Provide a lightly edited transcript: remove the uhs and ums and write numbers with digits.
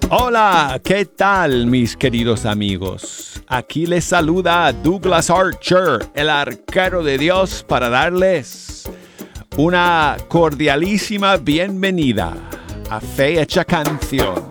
Hola, ¿qué tal mis queridos amigos? Aquí les saluda Douglas Archer, el arquero de Dios, para darles una cordialísima bienvenida a Fe Hecha Canción.